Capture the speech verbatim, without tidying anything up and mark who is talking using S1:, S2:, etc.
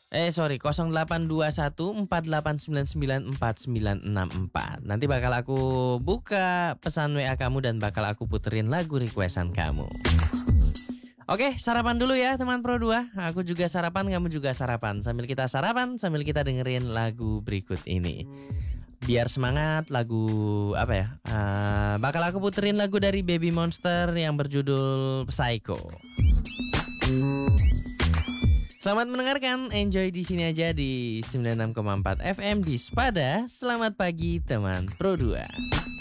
S1: Eh sorry nol delapan dua satu empat delapan sembilan sembilan empat sembilan enam empat. Nanti bakal aku buka pesan W A kamu dan bakal aku puterin lagu requestan kamu. Oke, sarapan dulu ya teman Pro dua. Aku juga sarapan, kamu juga sarapan. Sambil kita sarapan, sambil kita dengerin lagu berikut ini. Biar semangat, lagu apa ya? Uh, bakal aku puterin lagu dari Baby Monster yang berjudul Psycho. Selamat mendengarkan, enjoy di sini aja di sembilan puluh enam koma empat F M di Spada. Selamat pagi teman Pro dua.